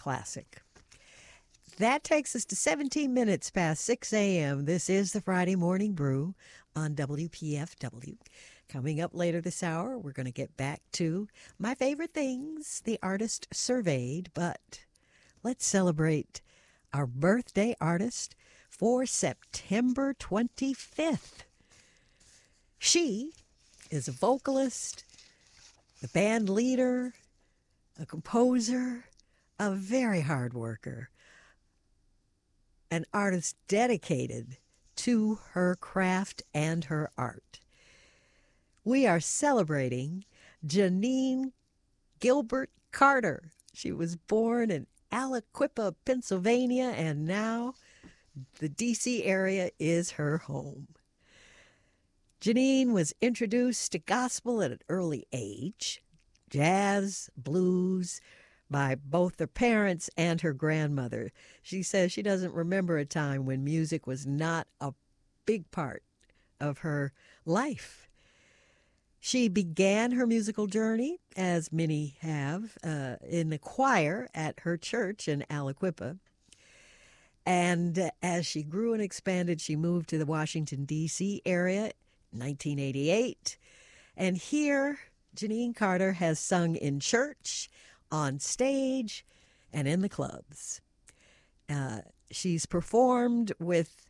classic. That takes us to 17 minutes past 6 a.m. This is the Friday Morning Brew on WPFW. Coming up later this hour, we're going to get back to my favorite things, the artist surveyed, but let's celebrate our birthday artist for September 25th. She is a vocalist, a band leader, a composer, a very hard worker, an artist dedicated to her craft and her art. We are celebrating Janine Gilbert Carter. She was born in Aliquippa, Pennsylvania, and now the D.C. area is her home. Janine was introduced to gospel at an early age, jazz, blues, by both her parents and her grandmother. She says she doesn't remember a time when music was not a big part of her life. She began her musical journey, as many have, in the choir at her church in Aliquippa. And as she grew and expanded, she moved to the Washington, D.C. area in 1988. And here, Janine Carter has sung in church, on stage, and in the clubs. She's performed with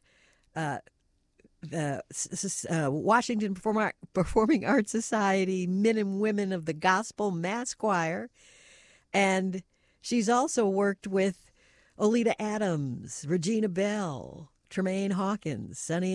the Washington Performing Arts Society Men and Women of the Gospel Mass Choir, and she's also worked with Oleta Adams, Regina Bell, Tremaine Hawkins,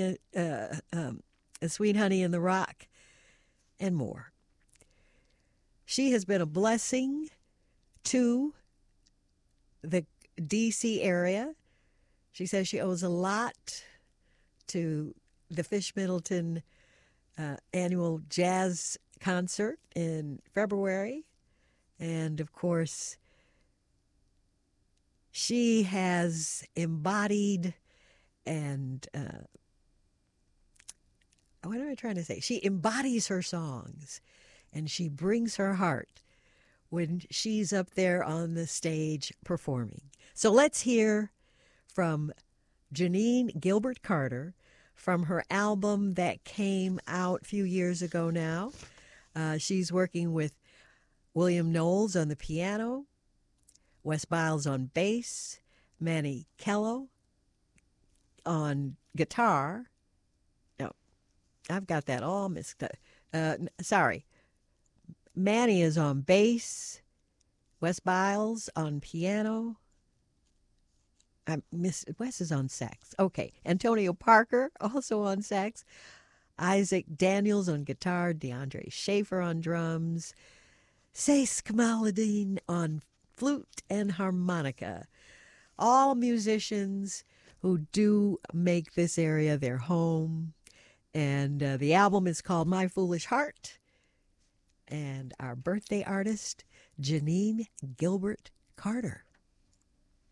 Sweet Honey in the Rock, and more. She has been a blessing to the D.C. area. She says she owes a lot to the Fish Middleton annual jazz concert in February. And, of course, she has embodied and, what am I trying to say? She embodies her songs, and she brings her heart when she's up there on the stage performing. So let's hear from Janine Gilbert Carter from her album that came out a few years ago now. She's working with William Knowles on the piano, Wes Biles on bass, Manny Kello on guitar. No, I've got that all mixed up. Sorry. Manny is on bass, Wes Biles on piano. Wes is on sax. Okay. Antonio Parker also on sax. Isaac Daniels on guitar. DeAndre Schaefer on drums. Sais Kamaluddin on flute and harmonica. All musicians who do make this area their home. And the album is called My Foolish Heart. And our birthday artist, Janine Gilbert Carter.